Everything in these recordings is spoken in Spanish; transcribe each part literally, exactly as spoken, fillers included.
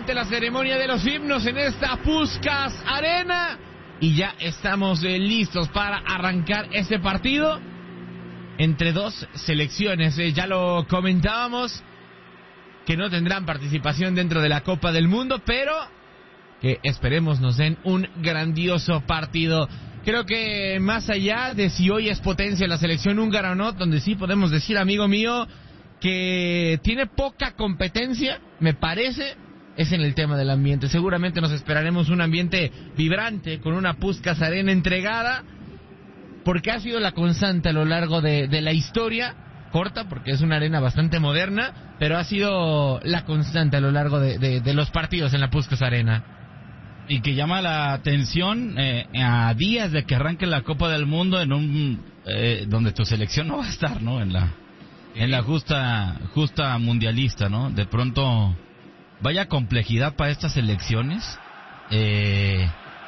rápidamente la ceremonia de los himnos en esta Puskás Arena. Y ya estamos eh, listos para arrancar ese partido entre dos selecciones. Eh, ya lo comentábamos, que no tendrán participación dentro de la Copa del Mundo, pero que esperemos nos den un grandioso partido. Creo que más allá de si hoy es potencia la selección húngara o no, donde sí podemos decir, amigo mío, que tiene poca competencia, me parece, es en el tema del ambiente. Seguramente nos esperaremos un ambiente vibrante, con una Puskás Arena entregada, porque ha sido la constante a lo largo de, de la historia, corta, porque es una arena bastante moderna, pero ha sido la constante a lo largo de, de, de los partidos en la Puskás Arena. Y que llama la atención eh, a días de que arranque la Copa del Mundo en un eh, donde tu selección no va a estar, ¿no? En la en la justa justa mundialista, ¿no? De pronto vaya complejidad para estas selecciones eh,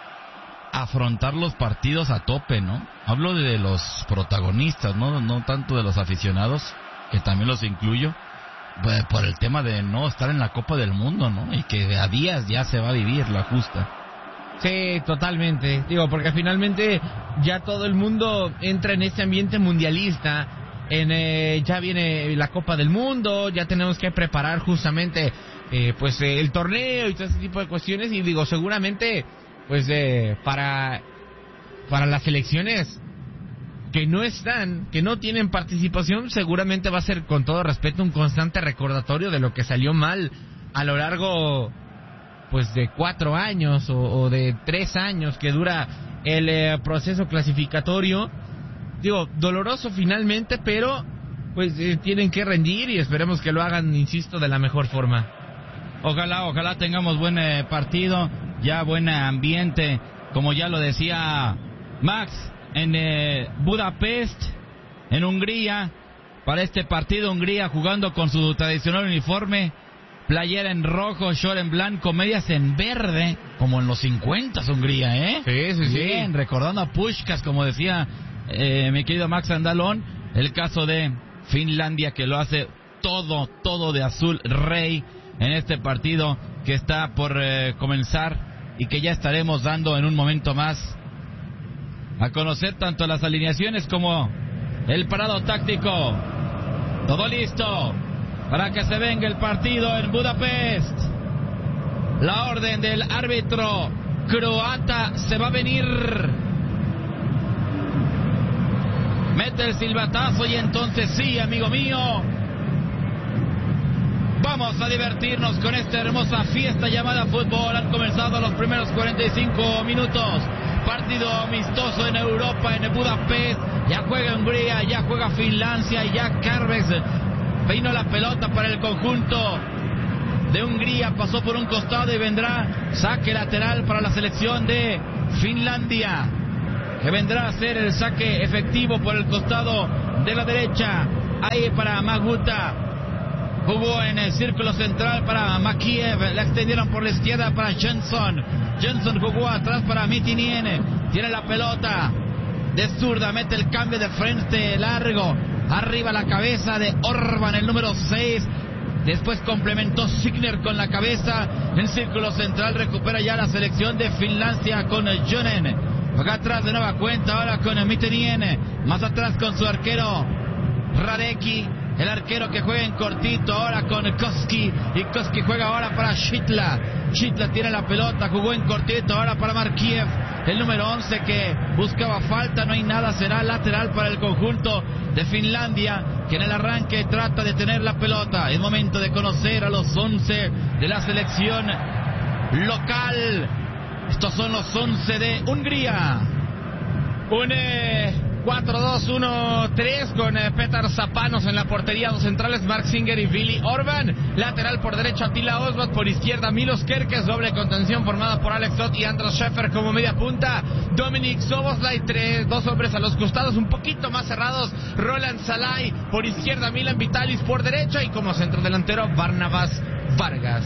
afrontar los partidos a tope, ¿no? Hablo de los protagonistas, no no tanto de los aficionados, que también los incluyo, por el tema de no estar en la Copa del Mundo, ¿no? Y que a días ya se va a vivir la justa. Sí, totalmente. Digo, porque finalmente ya todo el mundo entra en este ambiente mundialista. En, eh, ya viene la Copa del Mundo, ya tenemos que preparar justamente eh, pues eh, el torneo y todo ese tipo de cuestiones. Y digo, seguramente pues eh, para para las selecciones que no están, que no tienen participación, seguramente va a ser, con todo respeto, un constante recordatorio de lo que salió mal a lo largo pues de cuatro años o, o de tres años que dura el eh, proceso clasificatorio. Digo, doloroso finalmente, pero pues eh, tienen que rendir y esperemos que lo hagan, insisto, de la mejor forma. Ojalá, ojalá tengamos buen eh, partido, ya buen ambiente, como ya lo decía Max, en eh, Budapest, en Hungría, para este partido. Hungría jugando con su tradicional uniforme, playera en rojo, short en blanco, medias en verde, como en los cincuenta Hungría, ¿eh? Sí, sí, Bien, sí. recordando a Puskás, como decía eh, mi querido Max Andalón. El caso de Finlandia, que lo hace todo, todo de azul rey en este partido que está por eh, comenzar y que ya estaremos dando en un momento más a conocer tanto las alineaciones como el parado táctico. Todo listo para que se venga el partido en Budapest. La orden del árbitro croata se va a venir. Mete el silbatazo y entonces sí, amigo mío, vamos a divertirnos con esta hermosa fiesta llamada fútbol. Han comenzado los primeros cuarenta y cinco minutos. Partido amistoso en Europa, en Budapest. Ya juega Hungría, ya juega Finlandia, ya Carves peinó la pelota para el conjunto de Hungría, pasó por un costado y vendrá saque lateral para la selección de Finlandia, que vendrá a ser el saque efectivo por el costado de la derecha. Ahí para Maguta. Jugó en el círculo central para Makiev, la extendieron por la izquierda para Jenson. Jenson jugó atrás para Mitiniene, tiene la pelota de zurda, mete el cambio de frente largo, arriba la cabeza de Orban, el número seis. Después complementó Signer con la cabeza en círculo central, recupera ya la selección de Finlandia con Jonen. Acá atrás de nueva cuenta ahora con Mitiniene, más atrás con su arquero Radecki. El arquero que juega en cortito ahora con Koski, y Koski juega ahora para Schittla. Schittla tiene la pelota, jugó en cortito ahora para Markiev, el número once, que buscaba falta, no hay nada, será lateral para el conjunto de Finlandia, que en el arranque trata de tener la pelota. Es momento de conocer a los once de la selección local. Estos son los once de Hungría. Un eh, cuatro dos uno tres con eh, Petar Zapanos en la portería, dos centrales Mark Singer y Billy Orban, lateral por derecha Attila Oswald, por izquierda Milos Kerkez, doble contención formada por Alex Stott y Andras Schäfer como media punta, Dominik Szoboszlai, tres, dos hombres a los costados un poquito más cerrados, Roland Salai, por izquierda Milan Vitalis, por derecha, y como centro delantero Barnabas Vargas.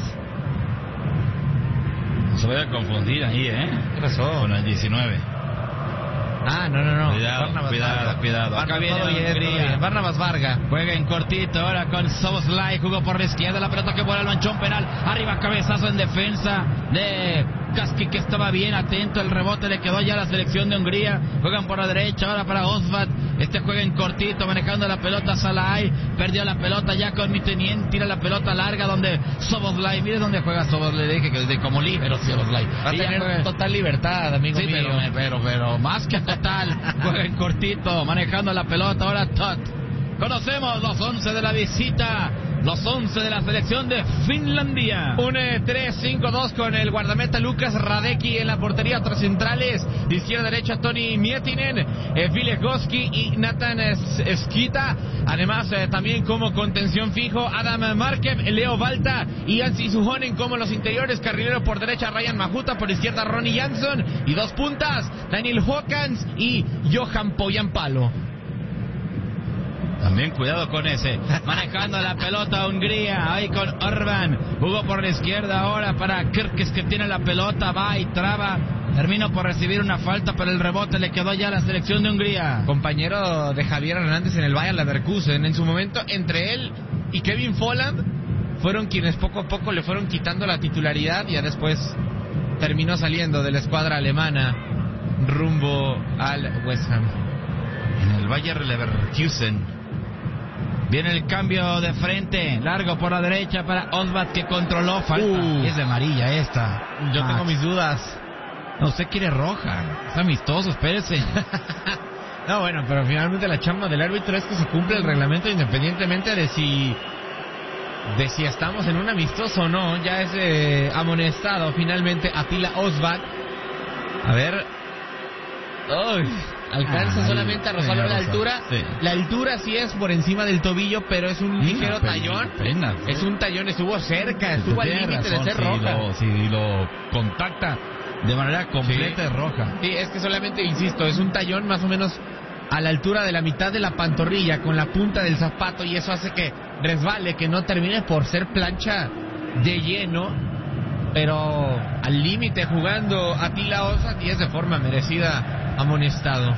Se voy a confundir ahí, ¿eh? ¿Qué pasó? Con el diecinueve. Ah, no, no, no. Cuidado, Barnabas cuidado, Varga. cuidado. Acá Barnabas, viene todo bien, Hungría. todo bien. Barnabas Varga. Juega en cortito ahora con Szoboszlai, jugó por la izquierda, la pelota que vuela al manchón penal, arriba cabezazo en defensa de Kaski, que estaba bien atento, el rebote le quedó ya a la selección de Hungría, juegan por la derecha ahora para Osvat, este juega en cortito, manejando la pelota Salai, perdió la pelota ya con Mitenien, tira la pelota larga donde Szoboszlai, mire dónde juega Szoboszlai, le dije que desde como libero Szoboszlai. Va a tener juega... total libertad, amigo sí, mío. Pero, pero, pero, más que total, juega en cortito, manejando la pelota ahora Tot. Conocemos los once de la visita, los once de la selección de Finlandia. Un eh, tres cinco dos con el guardameta Lukas Radecki en la portería, tres centrales, de izquierda a derecha Toni Miettinen, eh, Ville Goski y Nathan Skita. Además, eh, también como contención fijo, Adam Markev, Leo Valta y Ansi Suhonen como los interiores, carrilero por derecha Ryan Mahuta, por izquierda Ronny Jansson y dos puntas, Daniel Håkans y Johan Poyanpalo. También cuidado con ese, manejando la pelota Hungría, ahí con Orban, jugó por la izquierda ahora para Kerkes, que tiene la pelota, va y traba, terminó por recibir una falta, pero el rebote le quedó ya a la selección de Hungría. Compañero de Javier Hernández en el Bayer Leverkusen, en su momento entre él y Kevin Folland fueron quienes poco a poco le fueron quitando la titularidad, y ya después terminó saliendo de la escuadra alemana rumbo al West Ham. En el Bayer Leverkusen viene el cambio de frente, largo por la derecha para Osvat, que controló, falta, uh, es de amarilla esta. Yo Max. tengo mis dudas. No, usted quiere roja, es amistoso, espérese. No, bueno, pero finalmente la chamba del árbitro es que se cumple el reglamento independientemente de si de si estamos en un amistoso o no. Ya es eh, amonestado finalmente Attila Osvat. A ver. Uy. Alcanza ah, solamente a rozar la altura. Sí. La altura sí es por encima del tobillo, pero es un ligero sí, tallón. Pena, sí. Es un tallón, estuvo cerca, estuvo al límite de ser sí, roja. Lo, si lo contacta de manera completa, sí. Es roja. Sí, es que solamente, insisto, es un tallón más o menos a la altura de la mitad de la pantorrilla, con la punta del zapato, y eso hace que resbale, que no termine por ser plancha de lleno, pero al límite jugando Attila Osvat, y es de forma merecida amonestado.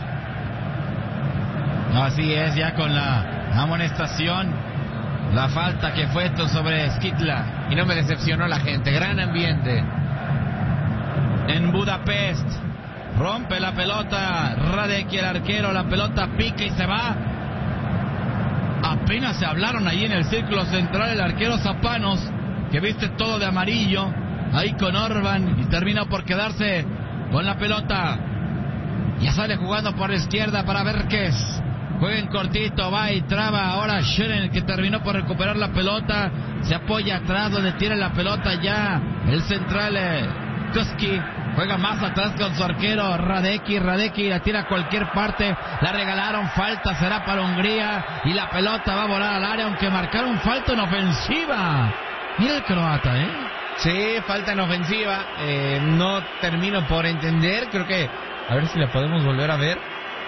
Así es, ya con la amonestación, la falta que fue esto sobre Skitla. Y no me decepcionó la gente, gran ambiente en Budapest. Rompe la pelota Radecki, el arquero, la pelota pica y se va. Apenas se hablaron ahí en el círculo central el arquero Zapanos, que viste todo de amarillo, ahí con Orban, y termina por quedarse con la pelota. Ya sale jugando por la izquierda para Verkes. Juega en cortito, va y traba. Ahora Schönen, que terminó por recuperar la pelota. Se apoya atrás donde tiene la pelota ya el central eh, Kuski. Juega más atrás con su arquero Radecki. Radecki la tira a cualquier parte. La regalaron, falta, será para Hungría. Y la pelota va a volar al área, aunque marcaron falta en ofensiva. Mira el croata, ¿eh? Sí, falta en ofensiva. Eh, no termino por entender. Creo que... A ver si la podemos volver a ver.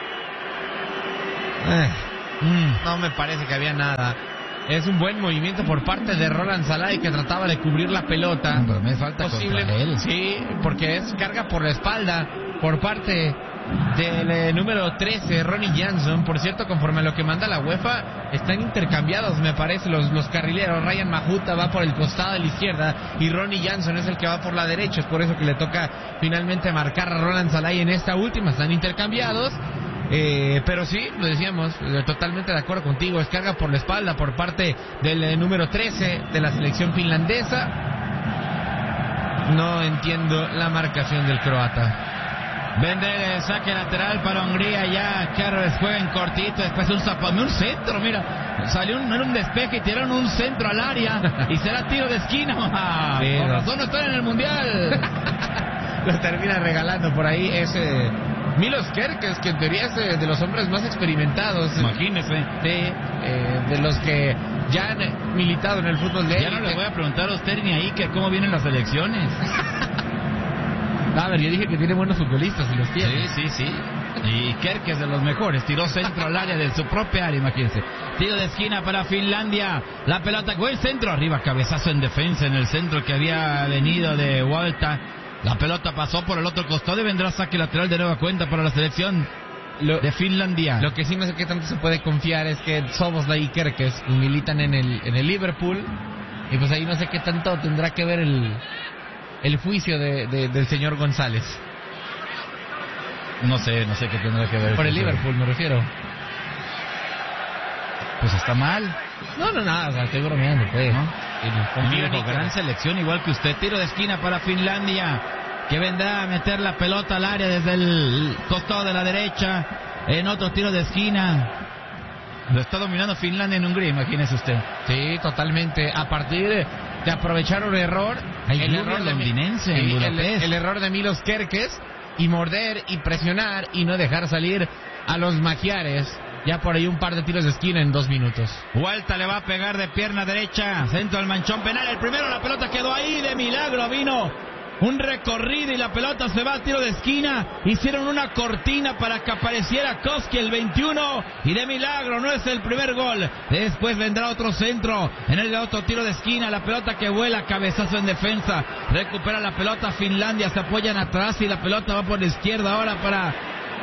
Eh, mm, no me parece que había nada. Es un buen movimiento por parte de Roland Salai, que trataba de cubrir la pelota. Pero me falta posible contra él. Sí, porque es carga por la espalda por parte del eh, número trece, Ronny Jansson. Por cierto, conforme a lo que manda la UEFA, están intercambiados, me parece, los, los carrileros. Ryan Mahuta va por el costado de la izquierda y Ronny Jansson es el que va por la derecha. Es por eso que le toca finalmente marcar a Roland Salai en esta última. Están intercambiados. Eh, pero sí, lo decíamos, eh, totalmente de acuerdo contigo. Es carga por la espalda por parte del eh, número trece de la selección finlandesa. No entiendo la marcación del croata. Vende saque lateral para Hungría, ya Carles juega en cortito, después un zapón, un centro, mira, salió un, un despeje y tiraron un centro al área y será tiro de esquina. Ah, sí, por no. razón no están en el mundial. Lo termina regalando por ahí ese Milos Kerkes, que en teoría es de los hombres más experimentados. Imagínese. Sí, eh, de los que ya han militado en el fútbol de Ya no le voy a preguntar a usted ni ahí que cómo vienen las elecciones. A ver, yo dije que tiene buenos futbolistas y los tiene. Sí, sí, sí. Y Kerkes de los mejores, tiró centro al área de su propia área, imagínense. Tiro de esquina para Finlandia. La pelota, buen centro arriba, cabezazo en defensa en el centro que había venido de Walta. La pelota pasó por el otro costado y vendrá saque lateral de nueva cuenta para la selección lo, de Finlandia. Lo que sí no sé qué tanto se puede confiar es que Szoboszlai y Kerkez militan en el, en el Liverpool, y pues ahí no sé qué tanto tendrá que ver el, el juicio de, de, del señor González. No sé, no sé qué tendrá que ver. Por el Liverpool me refiero. Pues está mal. No, no, no, o sea, estoy bromeando, pues, ¿no? Confío en gran selección, igual que usted. Tiro de esquina para Finlandia, que vendrá a meter la pelota al área desde el costado de la derecha. En otro tiro de esquina. Lo está dominando Finlandia en Hungría, imagínese usted. Sí, totalmente. A partir de, de aprovechar un error, Hay el error londinense en el, Budapest. el error de Milos Kerkez, y morder y presionar y no dejar salir a los magiares. Ya por ahí un par de tiros de esquina en dos minutos. Vuelta le va a pegar de pierna derecha. Centro al manchón penal. El primero, la pelota quedó ahí. De milagro vino un recorrido y la pelota se va a tiro de esquina. Hicieron una cortina para que apareciera Koski, el veintiuno. Y de milagro no es el primer gol. Después vendrá otro centro. En el otro tiro de esquina. La pelota que vuela. Cabezazo en defensa. Recupera la pelota Finlandia. Se apoyan atrás y la pelota va por la izquierda ahora para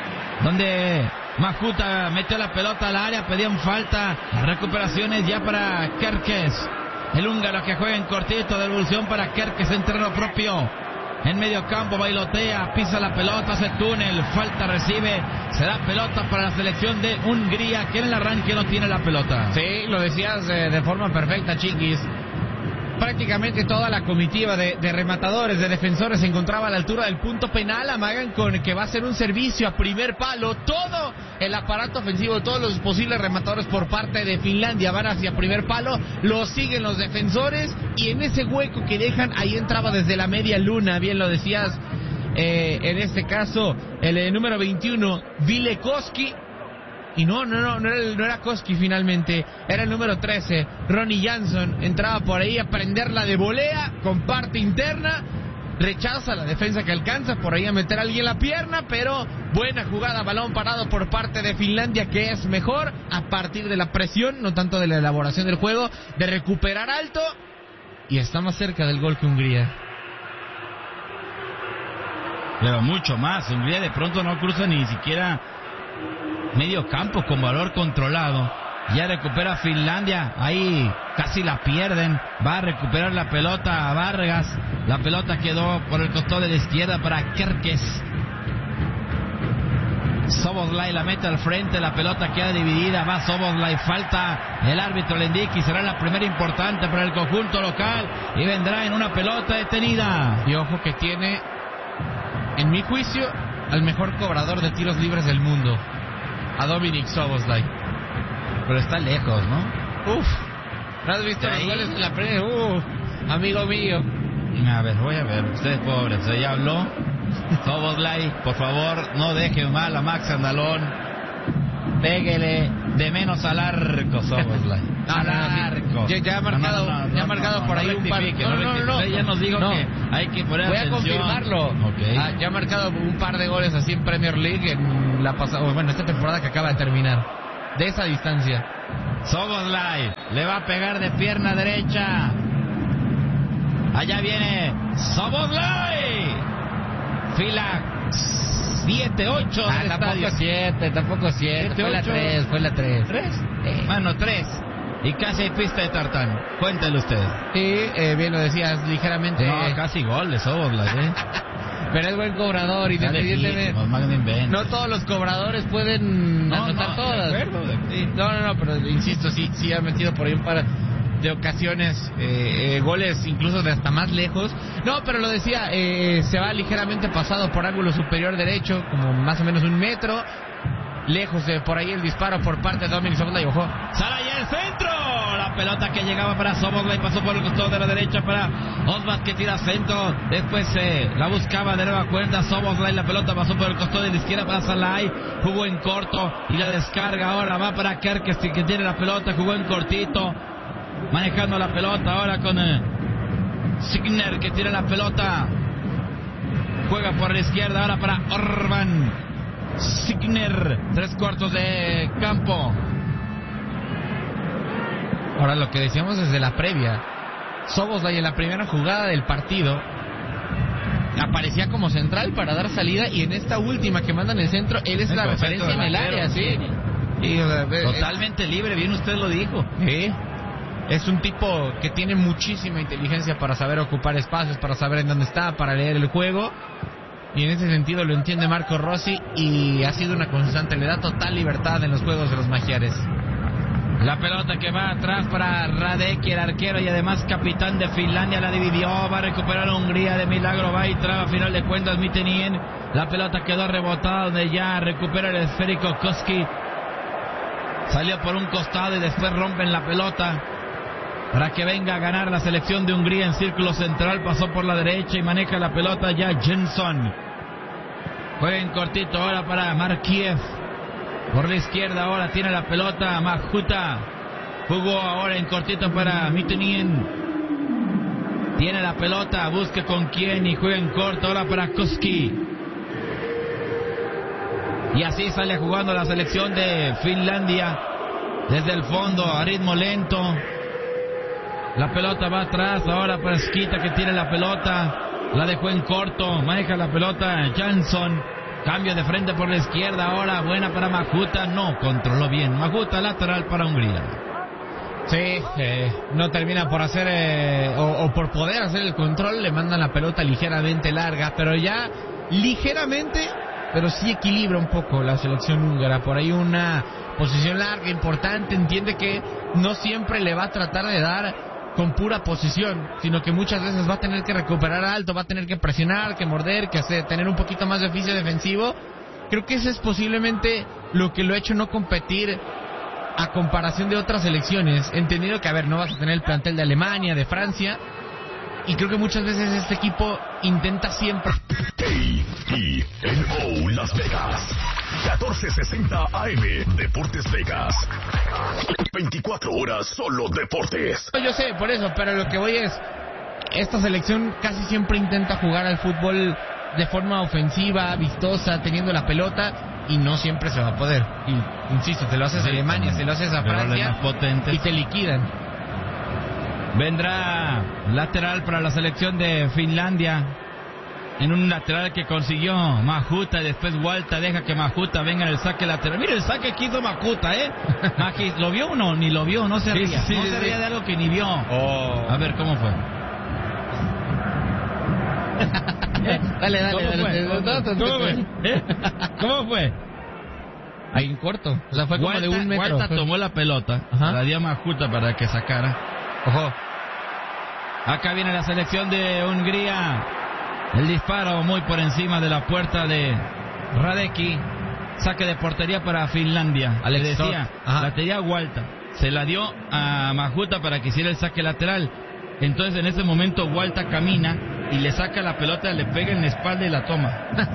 donde Makuta metió la pelota al área, pedían falta, recuperaciones ya para Kerkez, el húngaro que juega en cortito, devolución para Kerkez en terreno propio, en medio campo, bailotea, pisa la pelota, hace túnel, falta, recibe, será pelota para la selección de Hungría, que en el arranque no tiene la pelota. Sí, lo decías eh, de forma perfecta, Chiquis. Prácticamente toda la comitiva de, de rematadores, de defensores se encontraba a la altura del punto penal. Amagan con que va a ser un servicio a primer palo. Todo el aparato ofensivo, todos los posibles rematadores por parte de Finlandia van hacia primer palo. Lo siguen los defensores y en ese hueco que dejan, ahí entraba desde la media luna, bien lo decías, eh, en este caso el eh, número veintiuno, Ville Koski. Y no, no, no, no era, el, no era Koski finalmente, era el número trece, Ronnie Jansson, entraba por ahí a prenderla de volea, con parte interna, rechaza la defensa que alcanza, por ahí a meter a alguien la pierna, pero buena jugada, balón parado por parte de Finlandia, que es mejor a partir de la presión, no tanto de la elaboración del juego, de recuperar alto, y está más cerca del gol que Hungría. Pero mucho más, Hungría de pronto no cruza ni siquiera medio campo con valor controlado. Ya recupera Finlandia, ahí casi la pierden, va a recuperar la pelota a Vargas, la pelota quedó por el costado de la izquierda para Kerkez. Szoboszlai la mete al frente, la pelota queda dividida, va Szoboszlai, falta, el árbitro le indica y será la primera importante para el conjunto local y vendrá en una pelota detenida. Y ojo que tiene, en mi juicio, al mejor cobrador de tiros libres del mundo, a Dominik Szoboszlai. Pero está lejos, ¿no? Uf, ¿no has visto los goles de la Premier? Uf, amigo mío. A ver, voy a ver, usted pobre, usted ya habló. Szoboszlai, por favor, no deje mal a Max Andalón. Péguele de menos al arco, Szoboszlai. Al arco. Ya, ya ha marcado, no, no, no, ya ha marcado no, no, por ahí no un par. No, no, no, no. Ya nos dijo no. que hay que poner Voy atención. a confirmarlo. Okay. Ah, ya ha marcado un par de goles así en Premier League en la pasada, bueno, esta temporada que acaba de terminar. De esa distancia. Szoboszlai le va a pegar de pierna derecha. Allá viene Szoboszlai. Fila siete ocho ah, tampoco siete, tampoco siete. Fue la tres, fue la tres. ¿tres? Eh. Bueno, tres. Y casi hay pista de tartán. Cuéntelo usted. Sí, eh, bien lo decías, ligeramente. No, eh. casi gol de Szoboszlai, ¿eh? Pero es buen cobrador, independientemente. No todos los cobradores pueden no, anotar no, todas. De acuerdo, de... Sí. No, no, no, pero insisto, sí, sí ha metido por ahí un par de ocasiones, eh, eh, goles incluso de hasta más lejos. No, pero lo decía, eh, se va ligeramente pasado por ángulo superior derecho, como más o menos un metro. Lejos de por ahí el disparo por parte de Dominik Szoboszlai. Ojo. Sale ahí el centro. La pelota que llegaba para Szoboszlai pasó por el costado de la derecha para Osvat, que tira centro. Después eh, la buscaba de nueva cuenta Szoboszlai. La pelota pasó por el costado de la izquierda para Szalai. Jugó en corto y la descarga ahora va para Kerkez, que tiene la pelota. Jugó en cortito. Manejando la pelota ahora con eh, Signer, que tira la pelota. Juega por la izquierda ahora para Orban. Signer, tres cuartos de campo. Ahora lo que decíamos desde la previa, Szoboszlai en la primera jugada del partido aparecía como central para dar salida, y en esta última que mandan el centro, él es el la referencia en el área, sí. Y, o sea, totalmente es, libre, bien usted lo dijo. Sí. Es un tipo que tiene muchísima inteligencia para saber ocupar espacios, para saber en dónde está, para leer el juego. Y en ese sentido lo entiende Marco Rossi y ha sido una constante. Le da total libertad en los juegos de los magiares. La pelota que va atrás para Radecki, el arquero y además capitán de Finlandia, la dividió, va a recuperar a Hungría, de milagro va y traba, a final de cuentas Mitenien. La pelota quedó rebotada donde ya recupera el esférico Koski. Salió por un costado y después rompen la pelota para que venga a ganar la selección de Hungría en círculo central. Pasó por la derecha y maneja la pelota ya Jensson. Juega en cortito ahora para Markiev. Por la izquierda ahora tiene la pelota Mahuta. Jugó ahora en cortito para Mitenien. Tiene la pelota, busca con quién y juega en corto ahora para Koski. Y así sale jugando la selección de Finlandia desde el fondo a ritmo lento. La pelota va atrás ahora para Skita, que tiene la pelota. La dejó en corto, maneja la pelota Jansson. Cambio de frente por la izquierda ahora, buena para Mahuta. No, controló bien. Mahuta lateral para Hungría. Sí, eh, no termina por hacer eh, o, o por poder hacer el control. Le mandan la pelota ligeramente larga, pero ya ligeramente, pero sí equilibra un poco la selección húngara. Por ahí una posición larga, importante. Entiende que no siempre le va a tratar de dar con pura posición, sino que muchas veces va a tener que recuperar alto, va a tener que presionar, que morder, que hacer, tener un poquito más de oficio defensivo. Creo que eso es posiblemente lo que lo ha hecho no competir a comparación de otras selecciones. Entendido que, a ver, no vas a tener el plantel de Alemania, de Francia, y creo que muchas veces este equipo intenta siempre. K I N O Las Vegas, catorce sesenta A M, Deportes Vegas, veinticuatro horas solo deportes. Yo sé, por eso, pero lo que voy es, esta selección casi siempre intenta jugar al fútbol de forma ofensiva, vistosa, teniendo la pelota, y no siempre se va a poder. Y insisto, te lo haces a Alemania, te lo haces a Francia y te liquidan. Vendrá lateral para la selección de Finlandia, en un lateral que consiguió Mahuta, y después Walta deja que Mahuta venga en el saque lateral. Mire el saque que hizo Mahuta, ¿eh? Magi, ¿lo vio o no? Ni lo vio, no se ría. Sí, sí, no sí, se ría sí. de algo que ni vio. Oh. A ver, ¿cómo fue? ¿Eh? Dale, dale, ¿Cómo dale. Fue? dale. ¿Cómo fue? ¿Eh? ¿Cómo fue? Ahí en corto. O sea, fue como Walta, de un metro. Walta tomó la pelota, Ajá. la dio a Mahuta para que sacara. Ojo. Acá viene la selección de Hungría. El disparo muy por encima de la puerta de Radecki. Saque de portería para Finlandia. Le decía, la tenía Walta. Se la dio a Mahuta para que hiciera el saque lateral. Entonces en ese momento Walta camina y le saca la pelota, le pega en la espalda y la toma.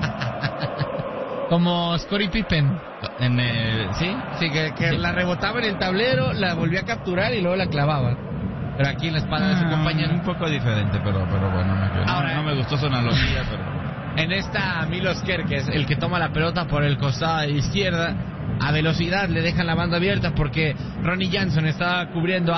Como Scottie Pippen. En el, ¿sí? Sí, que, que sí. La rebotaba en el tablero, la volvía a capturar y luego la clavaba. Pero aquí en la espalda ah, de su compañero. Un poco diferente, pero, pero bueno, me, Ahora, no, no me gustó su analogía. Pero... En esta, Milos Kerkez, el que toma la pelota por el costado de izquierda, a velocidad le dejan la banda abierta porque Ronnie Jansson estaba cubriendo